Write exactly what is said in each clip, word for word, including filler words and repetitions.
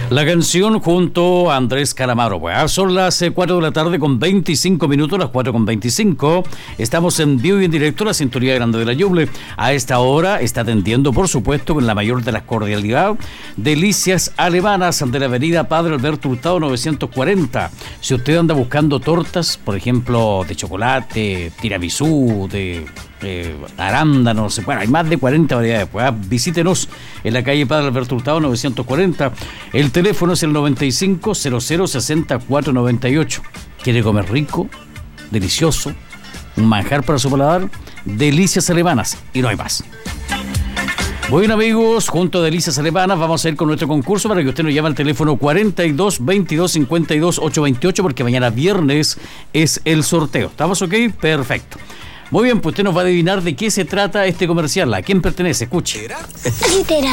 La canción junto a Andrés Calamaro. Bueno, son las cuatro de la tarde con veinticinco minutos, las cuatro con veinticinco. Estamos en vivo y en directo a la Sintonía Grande de la Ñuble. A esta hora está atendiendo, por supuesto, con la mayor de las cordialidades, Delicias Alemanas de la avenida Padre Alberto Hurtado novecientos cuarenta. Si usted anda buscando tortas, por ejemplo, de chocolate, tiramisú, de... Eh, arándanos, bueno, hay más de cuarenta variedades. Pues, ah, visítenos en la calle Padre Alberto Hurtado novecientos cuarenta. El teléfono es el noventa y cinco, cero cero, sesenta y cuatro noventa y ocho. ¿Quiere comer rico, delicioso, un manjar para su paladar? Delicias Alemanas, y no hay más. Bueno, amigos, junto a Delicias Alemanas vamos a ir con nuestro concurso para que usted nos llame al teléfono cuarenta y dos, veintidós, cincuenta y dos, ochocientos veintiocho, porque mañana viernes es el sorteo. ¿Estamos ok? Perfecto. Muy bien, pues usted nos va a adivinar de qué se trata este comercial. ¿A quién pertenece? Escuche. Litera.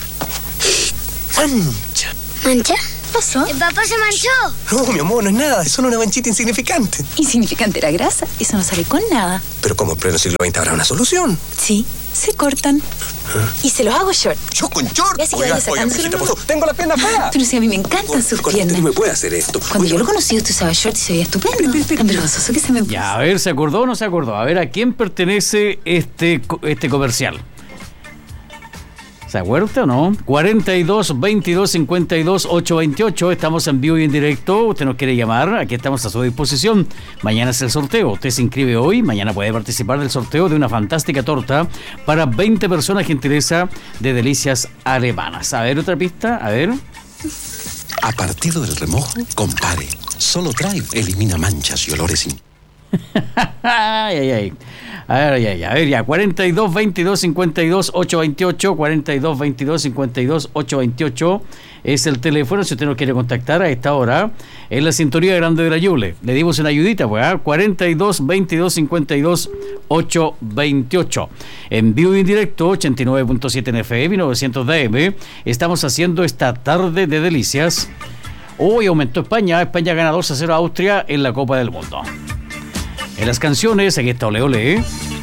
Mancha. ¿Mancha? ¿Qué pasó? El papá se manchó. No, mi amor, no es nada. Es solo una manchita insignificante. Insignificante la grasa. Eso no sale con nada. Pero como en pleno siglo veinte habrá una solución. Sí, se cortan. ¿Ah? Y se los hago short. ¿Yo con short? Ya, si Oiga, que oiga, mijita, por favor, tengo la pierna fea. Pero si a mí me encantan sus piernas. No me puede hacer esto. Cuando oiga, yo lo conocí, usted usaba short y se veía estupendo. Pero gozoso que se me puso. Ya, a ver, ¿se acordó o no se acordó? A ver, ¿a quién pertenece este, este comercial? ¿Se acuerda o no? cuarenta y dos, veintidós, cincuenta y dos, ochocientos veintiocho. Estamos en vivo y en directo. Usted nos quiere llamar. Aquí estamos a su disposición. Mañana es el sorteo. Usted se inscribe hoy. Mañana puede participar del sorteo de una fantástica torta para veinte personas, gentileza de Delicias Alemanas. A ver, otra pista. A ver. A partir del remojo, compare. Solo Drive elimina manchas y olores sin... ay, ay, ay. A ver, ay, ay, a ver, ya. cuarenta y dos, veintidós, cincuenta y dos, ochocientos veintiocho. cuarenta y dos, veintidós, cincuenta y dos, ochocientos veintiocho es el teléfono si usted nos quiere contactar a esta hora en la Sintonía Grande de la Ñuble. Le dimos una ayudita, pues, ¿eh? cuarenta y dos, veintidós, cincuenta y dos, ochocientos veintiocho. En vivo y en directo, ochenta y nueve punto siete en F M y novecientos D M. Estamos haciendo esta tarde de delicias. Hoy aumentó España. España gana dos a cero a Austria en la Copa del Mundo. En las canciones, aquí está Ole Ole.